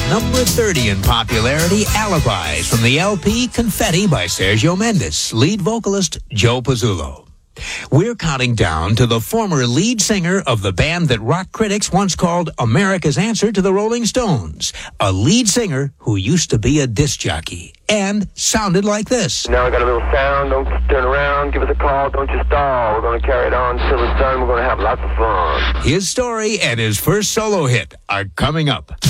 number 30 in popularity, Alibis, from the LP Confetti by Sergio Mendes, lead vocalist Joe Pizzullo. We're counting down to the former lead singer of the band that rock critics once called America's answer to the Rolling Stones, a lead singer who used to be a disc jockey and sounded like this. Now I got a little sound, don't turn around, give us a call, don't you stall. We're going to carry it on till it's done, we're going to have lots of fun. His story and his first solo hit are coming up.